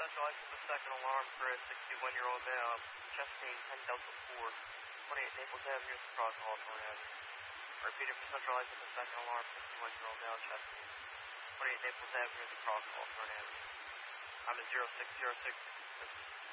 Centralizing the second alarm for a 61-year-old male, chest pain, 10 Delta 4, 28 Naples Avenue, across Hawthorne Avenue. I repeated for centralizing the second alarm, 61-year-old male, chest pain, 28 Naples Avenue, across Hawthorne Avenue. I'm at 0606.